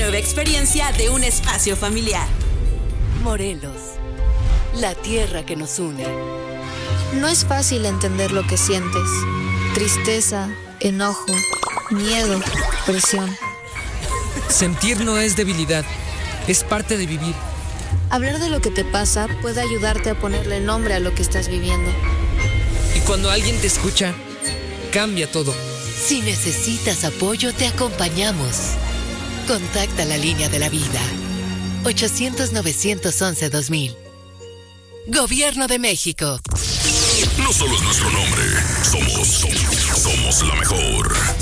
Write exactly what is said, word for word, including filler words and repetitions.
nueva experiencia de un espacio familiar. Morelos, la tierra que nos une. No es fácil entender lo que sientes. Tristeza, enojo, miedo, presión. Sentir no es debilidad, es parte de vivir. Hablar de lo que te pasa puede ayudarte a ponerle nombre a lo que estás viviendo. Y cuando alguien te escucha, cambia todo. Si necesitas apoyo, te acompañamos. Contacta la línea de la vida. ochocientos, novecientos once, dos mil. Gobierno de México. No solo es nuestro nombre, somos, somos la mejor.